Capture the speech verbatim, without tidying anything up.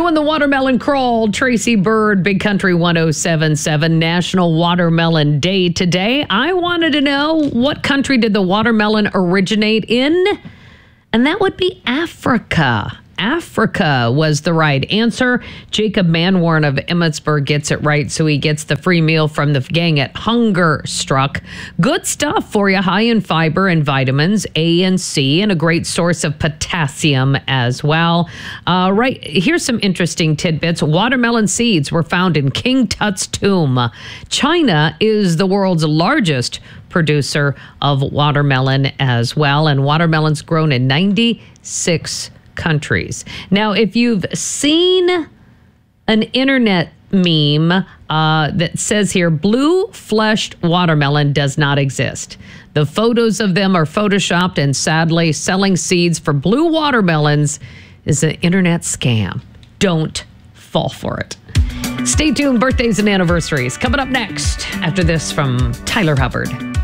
Doing the watermelon crawl, Tracy Bird, Big Country one oh seven point seven, National Watermelon Day today. I wanted to know, what country did the watermelon originate in? And that would be Africa. Africa was the right answer. Jacob Manwarn of Emmitsburg gets it right, so he gets the free meal from the gang at Hunger Struck. Good stuff for you, high in fiber and vitamins, A and C, and a great source of potassium as well. Uh, right, here's some interesting tidbits. Watermelon seeds were found in King Tut's tomb. China is the world's largest producer of watermelon as well, and watermelon's grown in ninety-six countries. Now, if you've seen an internet meme uh, that says here, blue-fleshed watermelon does not exist. The photos of them are photoshopped, and sadly, selling seeds for blue watermelons is an internet scam. Don't fall for it. Stay tuned. Birthdays and anniversaries coming up next after this from Tyler Hubbard.